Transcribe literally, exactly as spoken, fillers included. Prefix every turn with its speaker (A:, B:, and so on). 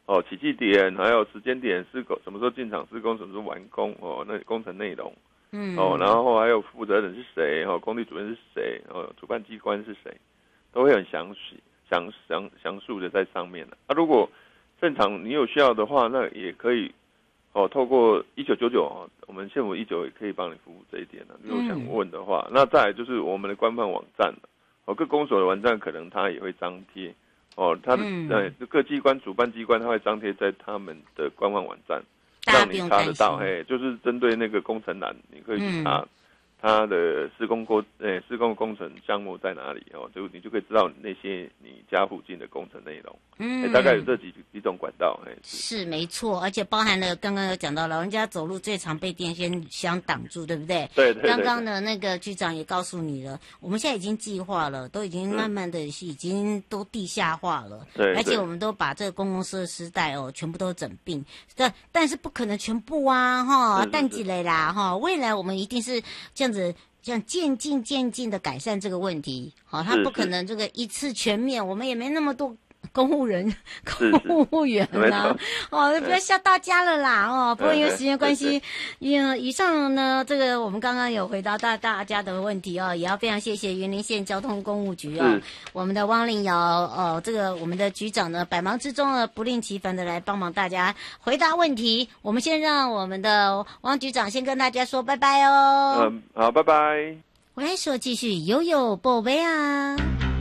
A: 哦，起讫点，还有时间点，施工什么时候进场施工，什么时候完工哦，那工程内容，嗯，哦，然后还有负责人是谁，哦，工地主任是谁，哦，主办机关是谁，都会很详细、详详详述的在上面的。啊，如果现场你有需要的话，那也可以，哦，透过一九九九，我们县府一九也可以帮你服务这一点的。如果想问的话，嗯、那再来就是我们的官方网站，哦，各公所的网站可能它也会张贴。哦，他的呃、嗯、各机关主办机关，他会张贴在他们的官方网站，让你查得到。嘿，就是针对那个工程栏，你可以去查他的施工工呃施工工程项目在哪里哦，就你就可以知道那些你家附近的工程内容。嗯，大概有这几几种管道。哎，
B: 是没错，而且包含了刚刚有讲到，老人家走路最常被电线箱挡住，对不对？
A: 对 对, 对。
B: 刚刚的那个局长也告诉你了，我们现在已经计划了，都已经慢慢的已经都地下化了。对。而且我们都把这个公共设施带哦，全部都整并。但但是不可能全部啊，哈，淡季嘞啦，哈，未来我们一定是这样子。这样渐进渐进的改善这个问题，好，他不可能这个一次全面，我们也没那么多公务人、公务员啊，哦，不要吓大家了啦，哦，不过因为时间关系，嗯，以上呢，这个我们刚刚有回答到大家的问题哦，也要非常谢谢云林县交通公务局哦，我们的汪令尧哦，这个我们的局长呢，百忙之中呢，不厌其烦的来帮忙大家回答问题。我们先让我们的汪局长先跟大家说拜拜哦。
A: 嗯，好，拜拜。
B: 我来说继续悠悠宝贝啊。